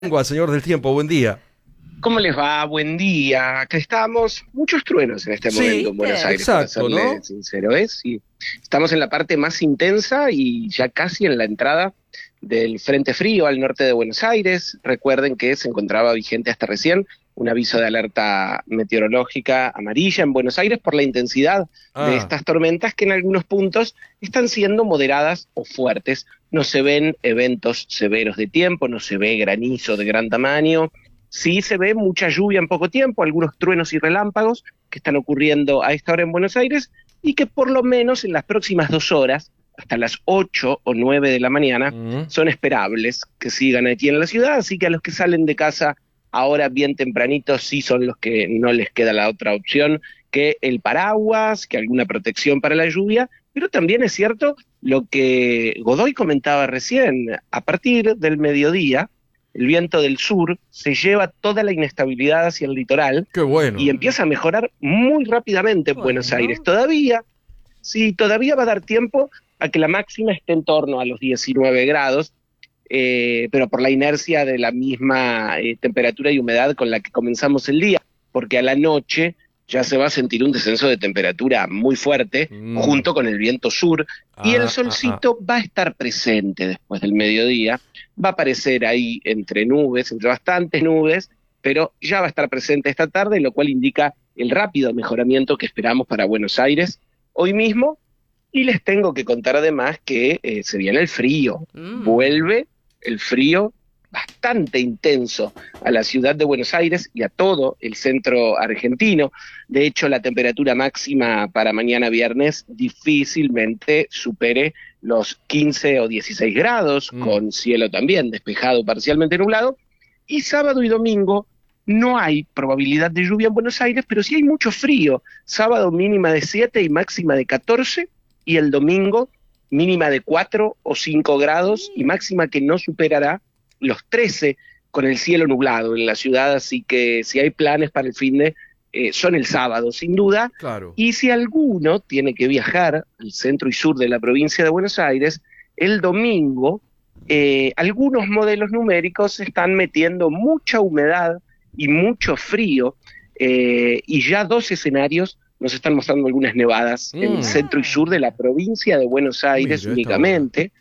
Señor del tiempo, buen día. ¿Cómo les va? Buen día. Acá estamos. Muchos truenos en este momento en Buenos Aires, para Exacto, serle ¿no? sincero. Sí. Estamos en la parte más intensa y ya casi en la entrada del Frente Frío al norte de Buenos Aires. Recuerden que se encontraba vigente hasta recién un aviso de alerta meteorológica amarilla en Buenos Aires por la intensidad de Ah, estas tormentas que en algunos puntos están siendo moderadas o fuertes. No se ven eventos severos de tiempo, no se ve granizo de gran tamaño. Sí se ve mucha lluvia en poco tiempo, algunos truenos y relámpagos que están ocurriendo a esta hora en Buenos Aires y que por lo menos en las próximas 2 horas, hasta las 8 o 9 de la mañana, mm, son esperables que sigan aquí en la ciudad, así que a los que salen de casa ahora bien tempranito sí son los que no les queda la otra opción que el paraguas, que alguna protección para la lluvia, pero también es cierto lo que Godoy comentaba recién, a partir del mediodía, el viento del sur se lleva toda la inestabilidad hacia el litoral qué y bueno. empieza a mejorar muy rápidamente en Buenos Aires. Bueno. Todavía, sí, todavía va a dar tiempo a que la máxima esté en torno a los 19 grados, pero por la inercia de la misma temperatura y humedad con la que comenzamos el día, porque a la noche ya se va a sentir un descenso de temperatura muy fuerte Mm, junto con el viento sur y el ah, ah, ah. solcito va a estar presente después del mediodía, va a aparecer ahí entre nubes, entre bastantes nubes, pero ya va a estar presente esta tarde, lo cual indica el rápido mejoramiento que esperamos para Buenos Aires hoy mismo. Y les tengo que contar además que se viene el frío, vuelve el frío bastante intenso a la ciudad de Buenos Aires y a todo el centro argentino. De hecho, la temperatura máxima para mañana viernes difícilmente supere los 15 o 16 grados, Mm. con cielo también despejado, parcialmente nublado. Y sábado y domingo no hay probabilidad de lluvia en Buenos Aires, pero sí hay mucho frío. Sábado mínima de 7 y máxima de 14, y el domingo mínima de 4 o 5 grados y máxima que no superará los 13 con el cielo nublado en la ciudad, así que si hay planes para el fin de, son el sábado, sin duda, Claro. y si alguno tiene que viajar al centro y sur de la provincia de Buenos Aires, el domingo, algunos modelos numéricos están metiendo mucha humedad y mucho frío, y ya 2 escenarios nos están mostrando algunas nevadas en el Mm, centro y sur de la provincia de Buenos Aires mire, a esta hora. únicamente.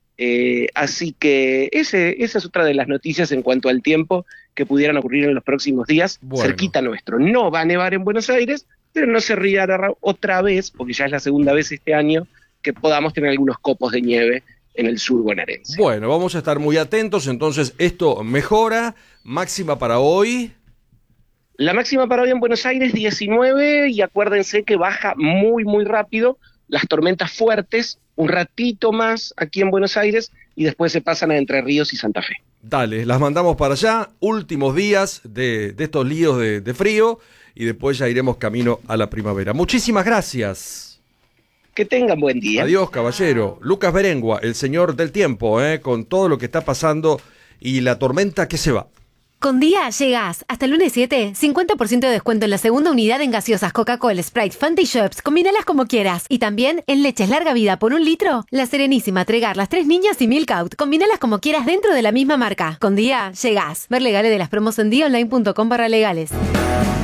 Así que esa es otra de las noticias en cuanto al tiempo que pudieran ocurrir en los próximos días, Bueno, cerquita nuestro. No va a nevar en Buenos Aires, pero no se ría otra vez, porque ya es la segunda vez este año que podamos tener algunos copos de nieve en el sur bonaerense. bueno, vamos a estar muy atentos. Entonces, esto mejora. Máxima para hoy. La máxima para hoy en Buenos Aires 19 y acuérdense que baja muy muy rápido las tormentas fuertes, un ratito más aquí en Buenos Aires y después se pasan a Entre Ríos y Santa Fe. Dale, las mandamos para allá. Últimos días de estos líos de frío. Y después ya iremos camino a la primavera. Muchísimas gracias. Que tengan buen día. Adiós, caballero. Lucas Berengua, el señor del tiempo, con todo lo que está pasando y la tormenta que se va. Con Día llegás hasta el lunes 7, 50% de descuento en la segunda unidad en gaseosas Coca-Cola, Sprite, Fanta y Schweppes. Combínalas como quieras. Y también en leches larga vida por 1 litro. La Serenísima, Tregar, Las Tres Niñas y Milk Out. Combínalas como quieras dentro de la misma marca. Con Día llegás. Ver legales de las promos en diaonline.com/legales.